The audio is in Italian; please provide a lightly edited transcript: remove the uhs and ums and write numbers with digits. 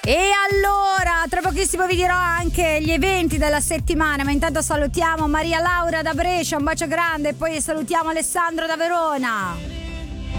E allora, tra pochissimo vi dirò anche gli eventi della settimana, ma intanto salutiamo Maria Laura da Brescia, un bacio grande, e poi salutiamo Alessandro da Verona.